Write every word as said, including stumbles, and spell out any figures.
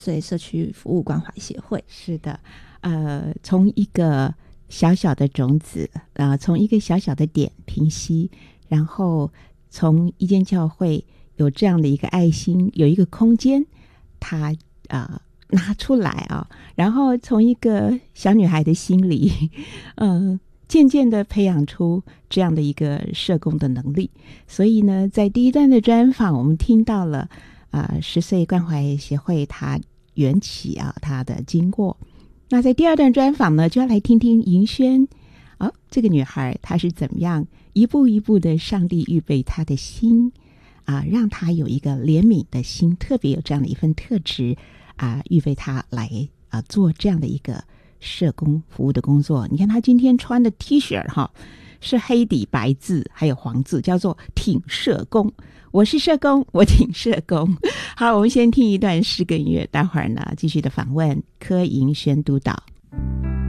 所以社区服务关怀协会。 是的，呃，从一个小小的种子，呃，从一个小小的点平息，然后从一间教会有这样的一个爱心，有一个空间，它啊、呃、拿出来啊，然后从一个小女孩的心里，嗯、呃。渐渐的培养出这样的一个社工的能力。所以呢，在第一段的专访，我们听到了啊十岁关怀协会它缘起啊它的经过。那在第二段专访呢，就要来听听银轩啊这个女孩她是怎么样一步一步的上帝预备她的心啊，让她有一个怜悯的心，特别有这样的一份特质啊，预备她来啊做这样的一个社工服务的工作。你看他今天穿的 T 恤哈，是黑底白字还有黄字，叫做挺社工。我是社工，我挺社工。好，我们先听一段诗歌音乐，待会儿呢继续的访问柯银轩督导。